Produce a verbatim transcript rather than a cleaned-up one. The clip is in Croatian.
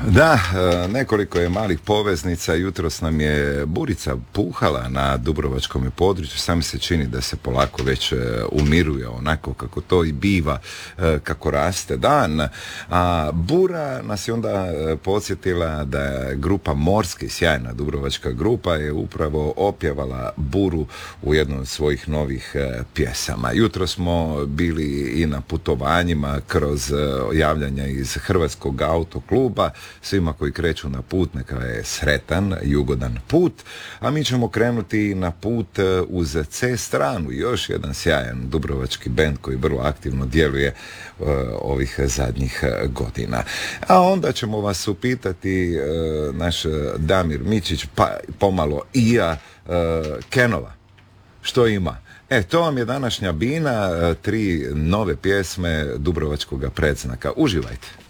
Da, nekoliko je malih poveznica. Jutros nam je burica puhala na dubrovačkom području. Sam se čini da se polako već umiruje onako kako to i biva kako raste dan. A bura nas je onda podsjetila da je grupa Morski, sjajna dubrovačka grupa, je upravo opjevala buru u jednom od svojih novih pjesama. Jutro smo bili i na putovanjima kroz javljanja iz Hrvatskog autokluba. Svima koji kreću na put neka je sretan i ugodan put, a mi ćemo krenuti na put uz C stranu, još jedan sjajan dubrovački bend koji vrlo aktivno djeluje uh, ovih zadnjih godina. A onda ćemo vas upitati uh, naš Damir Mičić, pa pomalo i ja, uh, Kenova, što ima? E, to vam je današnja bina, tri nove pjesme dubrovačkog predznaka. Uživajte!